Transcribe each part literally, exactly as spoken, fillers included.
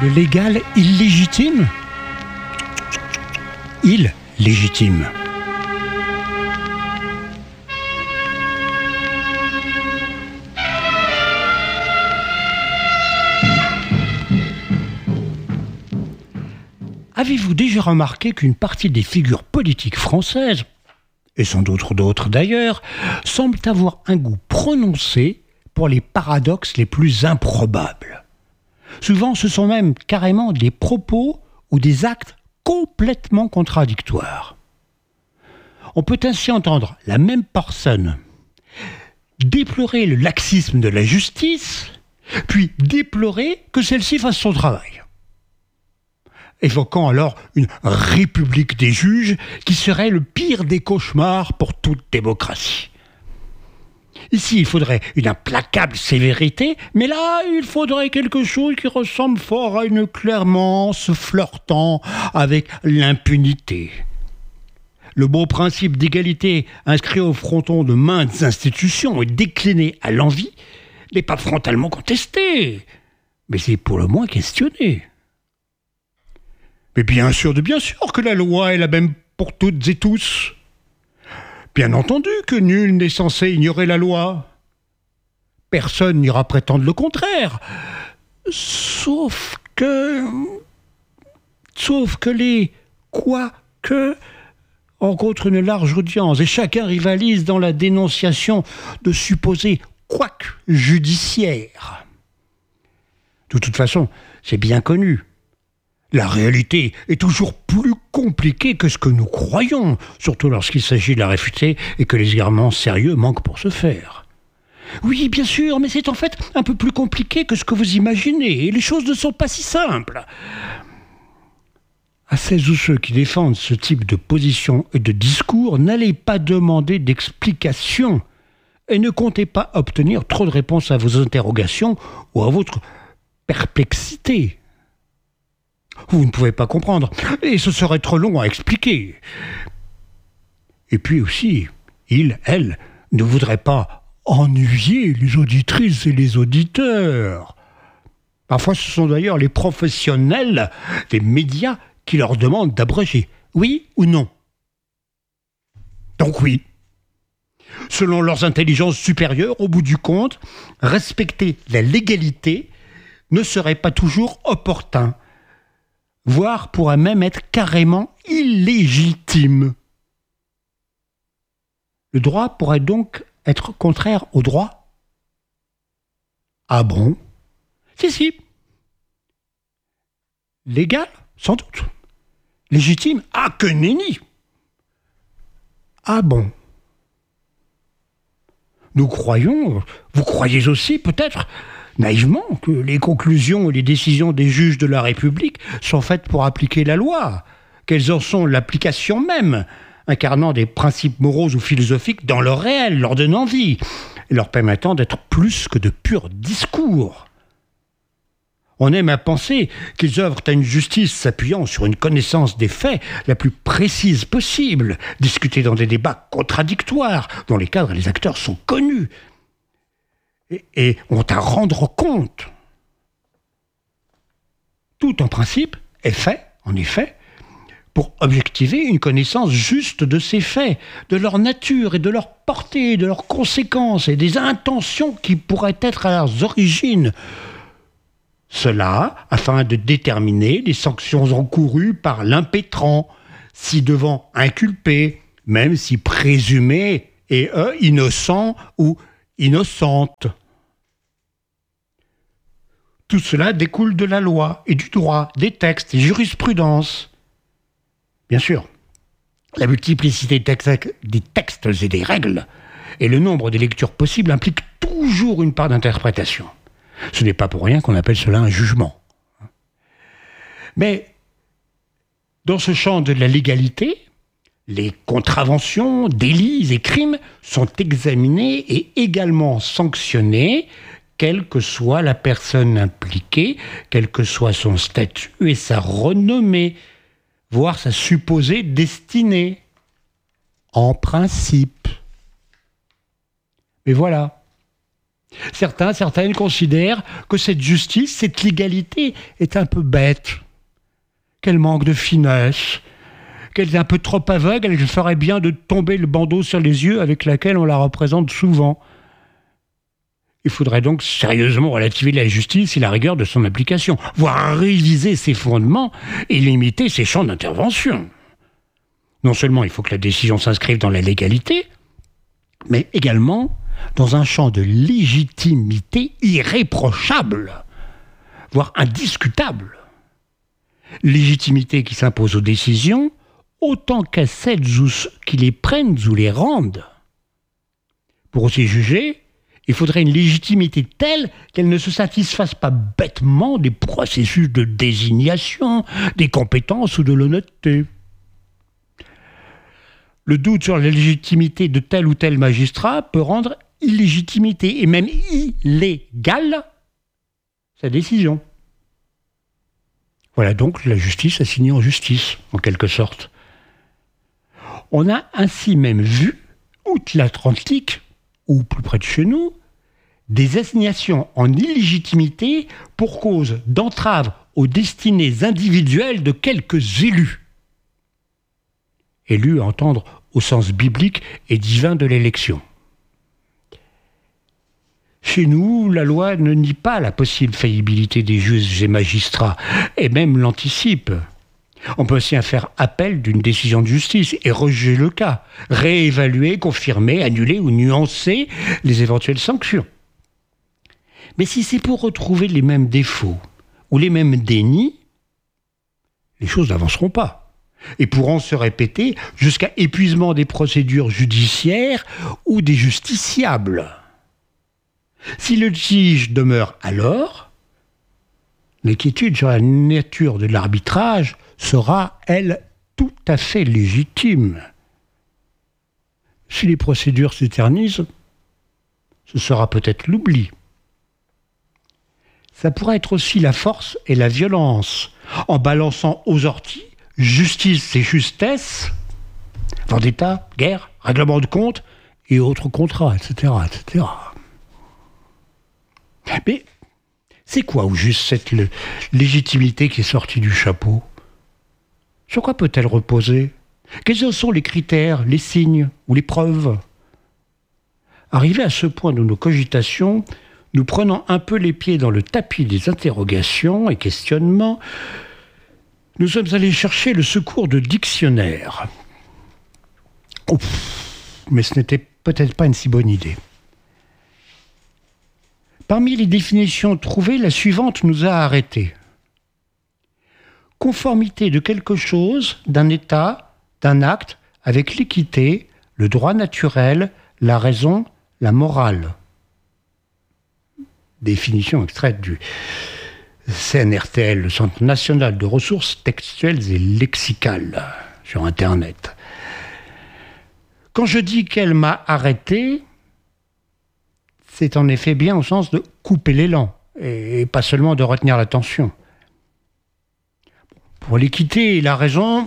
Le légal illégitime ? Il légitime. Avez-vous déjà remarqué qu'une partie des figures politiques françaises, et sans doute d'autres d'ailleurs, semblent avoir un goût prononcé pour les paradoxes les plus improbables ? Souvent, ce sont même carrément des propos ou des actes complètement contradictoires. On peut ainsi entendre la même personne déplorer le laxisme de la justice, puis déplorer que celle-ci fasse son travail, évoquant alors une république des juges qui serait le pire des cauchemars pour toute démocratie. Ici, il faudrait une implacable sévérité, mais là, il faudrait quelque chose qui ressemble fort à une clémence flirtant avec l'impunité. Le beau principe d'égalité inscrit au fronton de maintes institutions et décliné à l'envi n'est pas frontalement contesté, mais c'est pour le moins questionné. Mais bien sûr de bien sûr que la loi est la même pour toutes et tous. Bien entendu que nul n'est censé ignorer la loi. Personne n'ira prétendre le contraire. Sauf que... Sauf que les quoique rencontrent une large audience et chacun rivalise dans la dénonciation de supposés couacs judiciaires. De toute façon, c'est bien connu. La réalité est toujours plus compliquée que ce que nous croyons, surtout lorsqu'il s'agit de la réfuter et que les arguments sérieux manquent pour ce faire. Oui, bien sûr, mais c'est en fait un peu plus compliqué que ce que vous imaginez, et les choses ne sont pas si simples. À celles ou ceux qui défendent ce type de position et de discours, n'allez pas demander d'explications et ne comptez pas obtenir trop de réponses à vos interrogations ou à votre perplexité. Vous ne pouvez pas comprendre, et ce serait trop long à expliquer. Et puis aussi, il, elle, ne voudrait pas ennuyer les auditrices et les auditeurs. Parfois, ce sont d'ailleurs les professionnels des médias qui leur demandent d'abréger. Oui ou non ? Donc oui. Selon leurs intelligences supérieures, au bout du compte, respecter la légalité ne serait pas toujours opportun, voire pourrait même être carrément illégitime. Le droit pourrait donc être contraire au droit ? Ah bon ? Si, si. Légal ? Sans doute. Légitime ? Ah, que nenni ! Ah bon ? Nous croyons, vous croyez aussi peut-être, naïvement, que les conclusions et les décisions des juges de la République sont faites pour appliquer la loi, qu'elles en sont l'application même, incarnant des principes moraux ou philosophiques dans leur réel, leur donnant vie, et leur permettant d'être plus que de purs discours. On aime à penser qu'ils œuvrent à une justice s'appuyant sur une connaissance des faits la plus précise possible, discutée dans des débats contradictoires, dont les cadres et les acteurs sont connus, et, et ont à rendre compte. Tout en principe est fait, en effet, pour objectiver une connaissance juste de ces faits, de leur nature et de leur portée, de leurs conséquences et des intentions qui pourraient être à leurs origines. Cela afin de déterminer les sanctions encourues par l'impétrant, si devant inculpé, même si présumé et eux innocent ou innocente. Tout cela découle de la loi et du droit, des textes et jurisprudences. Bien sûr, la multiplicité des textes et des règles et le nombre des lectures possibles impliquent toujours une part d'interprétation. Ce n'est pas pour rien qu'on appelle cela un jugement. Mais dans ce champ de la légalité, les contraventions, délits et crimes sont examinés et également sanctionnés, quelle que soit la personne impliquée, quel que soit son statut et sa renommée, voire sa supposée destinée, en principe. Mais voilà. Certains, certaines considèrent que cette justice, cette légalité est un peu bête, qu'elle manque de finesse, qu'elle est un peu trop aveugle, elle ferait bien de tomber le bandeau sur les yeux avec laquelle on la représente souvent. Il faudrait donc sérieusement relativiser la justice et la rigueur de son application, voire réviser ses fondements et limiter ses champs d'intervention. Non seulement il faut que la décision s'inscrive dans la légalité, mais également dans un champ de légitimité irréprochable, voire indiscutable. Légitimité qui s'impose aux décisions autant qu'à celles qui les prennent ou les rendent. Pour aussi juger, il faudrait une légitimité telle qu'elle ne se satisfasse pas bêtement des processus de désignation, des compétences ou de l'honnêteté. Le doute sur la légitimité de tel ou tel magistrat peut rendre illégitimité et même illégale sa décision. Voilà donc la justice assignée en justice, en quelque sorte. On a ainsi même vu, outre-Atlantique, ou plus près de chez nous, des assignations en illégitimité pour cause d'entrave aux destinées individuelles de quelques élus. Élus à entendre au sens biblique et divin de l'élection. Chez nous, la loi ne nie pas la possible faillibilité des juges et magistrats, et même l'anticipe. On peut aussi faire appel d'une décision de justice et rejeter le cas, réévaluer, confirmer, annuler ou nuancer les éventuelles sanctions. Mais si c'est pour retrouver les mêmes défauts ou les mêmes dénis, les choses n'avanceront pas et pourront se répéter jusqu'à épuisement des procédures judiciaires ou des justiciables. Si le litige demeure alors, l'inquiétude sur la nature de l'arbitrage sera, elle, tout à fait légitime. Si les procédures s'éternisent, ce sera peut-être l'oubli. Ça pourrait être aussi la force et la violence, en balançant aux orties justice et justesse, vendetta, guerre, règlement de compte et autres contrats, et cetera, et cetera. Mais c'est quoi au juste cette légitimité qui est sortie du chapeau ? Sur quoi peut-elle reposer ? Quels sont les critères, les signes ou les preuves ? Arrivés à ce point de nos cogitations, nous prenons un peu les pieds dans le tapis des interrogations et questionnements. Nous sommes allés chercher le secours de dictionnaires. Ouf, mais ce n'était peut-être pas une si bonne idée. Parmi les définitions trouvées, la suivante nous a arrêtés. Conformité de quelque chose, d'un état, d'un acte, avec l'équité, le droit naturel, la raison, la morale. Définition extraite du C N R T L, le Centre national de ressources textuelles et lexicales, sur Internet. Quand je dis qu'elle m'a arrêté, c'est en effet bien au sens de couper l'élan, et pas seulement de retenir l'attention. Pour l'équité et la raison,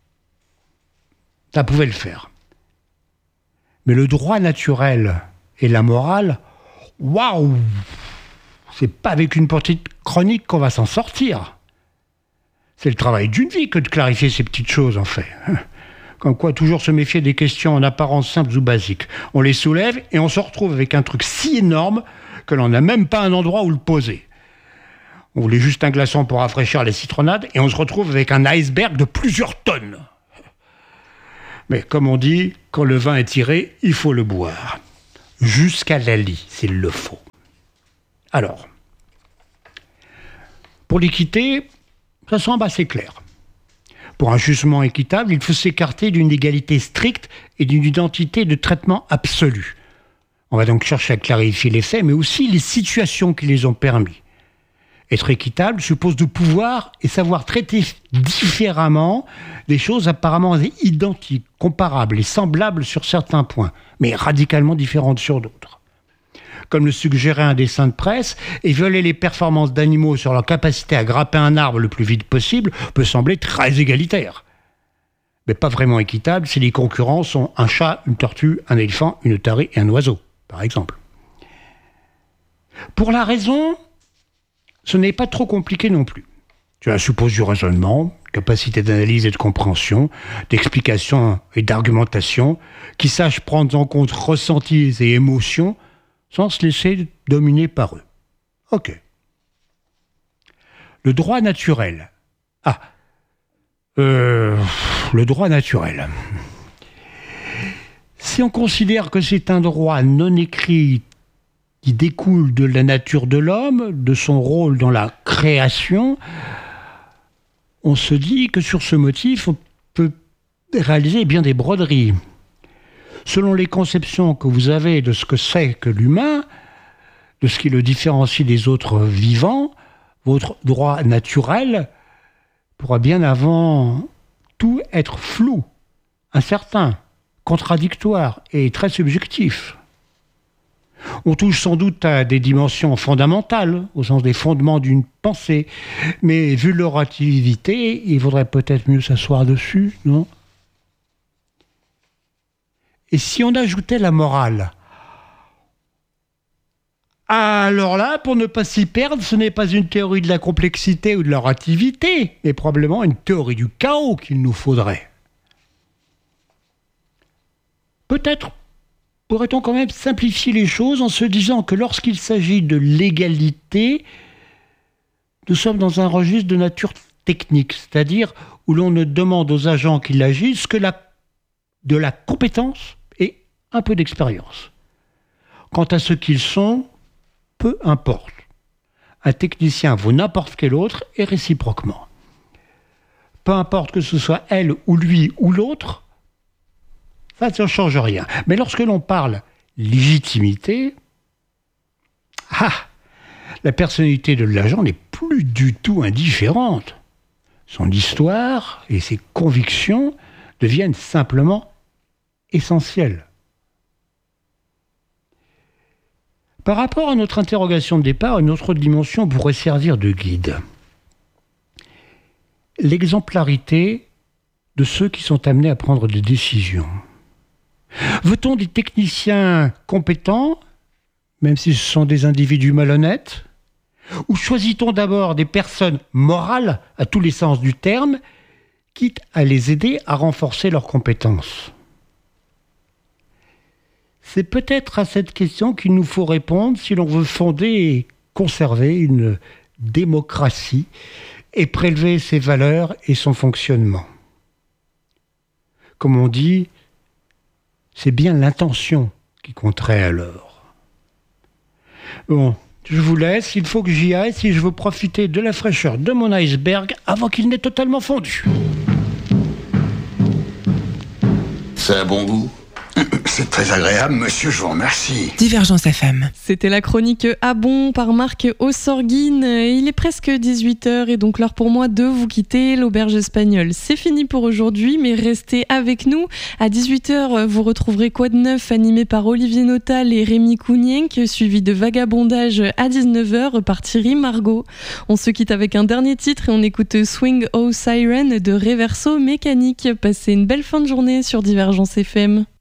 ça pouvait le faire. Mais le droit naturel et la morale, waouh, c'est pas avec une petite chronique qu'on va s'en sortir. C'est le travail d'une vie que de clarifier ces petites choses, en fait. Comme quoi, toujours se méfier des questions en apparence simples ou basiques. On les soulève et on se retrouve avec un truc si énorme que l'on n'a même pas un endroit où le poser. On voulait juste un glaçon pour rafraîchir les citronnades et on se retrouve avec un iceberg de plusieurs tonnes. Mais comme on dit, quand le vin est tiré, il faut le boire. Jusqu'à la lie, s'il le faut. Alors, pour l'équité, ça semble assez clair. Pour un jugement équitable, il faut s'écarter d'une égalité stricte et d'une identité de traitement absolu. On va donc chercher à clarifier les faits, mais aussi les situations qui les ont permis. Être équitable suppose de pouvoir et savoir traiter différemment des choses apparemment identiques, comparables et semblables sur certains points, mais radicalement différentes sur d'autres. Comme le suggérait un dessin de presse, et violer les performances d'animaux sur leur capacité à grimper un arbre le plus vite possible peut sembler très égalitaire. Mais pas vraiment équitable si les concurrents sont un chat, une tortue, un éléphant, une otarie et un oiseau, par exemple. Pour la raison, ce n'est pas trop compliqué non plus. Cela suppose du raisonnement, capacité d'analyse et de compréhension, d'explication et d'argumentation, qui sache prendre en compte ressentis et émotions sans se laisser dominer par eux. Ok. Le droit naturel. Ah. Euh, le droit naturel. Si on considère que c'est un droit non écrit qui découle de la nature de l'homme, de son rôle dans la création, on se dit que sur ce motif, on peut réaliser bien des broderies. Selon les conceptions que vous avez de ce que c'est que l'humain, de ce qui le différencie des autres vivants, votre droit naturel pourra bien avant tout être flou, incertain, contradictoire et très subjectif. On touche sans doute à des dimensions fondamentales, au sens des fondements d'une pensée, mais vu leur relativité, il vaudrait peut-être mieux s'asseoir dessus, non ? Et si on ajoutait la morale ? Alors là, pour ne pas s'y perdre, ce n'est pas une théorie de la complexité ou de la relativité, mais probablement une théorie du chaos qu'il nous faudrait. Peut-être pourrait-on quand même simplifier les choses en se disant que lorsqu'il s'agit de l'égalité, nous sommes dans un registre de nature technique, c'est-à-dire où l'on ne demande aux agents qui l'agissent que la, de la compétence et un peu d'expérience. Quant à ce qu'ils sont, peu importe. Un technicien vaut n'importe quel autre et réciproquement. Peu importe que ce soit elle ou lui ou l'autre, ça ne change rien. Mais lorsque l'on parle légitimité, ah, la personnalité de l'agent n'est plus du tout indifférente. Son histoire et ses convictions deviennent simplement essentielles. Par rapport à notre interrogation de départ, une autre dimension pourrait servir de guide. L'exemplarité de ceux qui sont amenés à prendre des décisions. Veut-on des techniciens compétents, même si ce sont des individus malhonnêtes ? Ou choisit-on d'abord des personnes morales, à tous les sens du terme, quitte à les aider à renforcer leurs compétences ? C'est peut-être à cette question qu'il nous faut répondre si l'on veut fonder et conserver une démocratie et prélever ses valeurs et son fonctionnement. Comme on dit, c'est bien l'intention qui compterait alors. Bon, je vous laisse, il faut que j'y aille si je veux profiter de la fraîcheur de mon iceberg avant qu'il n'ait totalement fondu. C'est un bon goût. C'est très agréable, monsieur, je vous remercie. Divergence F M. C'était la chronique Ah bon par Marc Ossorguine. Il est presque dix-huit heures et donc l'heure pour moi de vous quitter. L'auberge espagnole, c'est fini pour aujourd'hui, mais restez avec nous. À dix-huit heures, vous retrouverez Quoi de neuf, animé par Olivier Notal et Rémi Counienc, suivi de Vagabondage à dix-neuf heures par Thierry Margot. On se quitte avec un dernier titre et on écoute Swing Oh Siren de Reverso Mécanique. Passez une belle fin de journée sur Divergence F M.